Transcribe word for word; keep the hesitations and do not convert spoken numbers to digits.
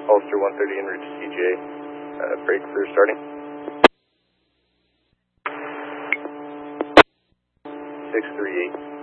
Ulster one thirty en route to C J. Uh, break for starting. six three eight.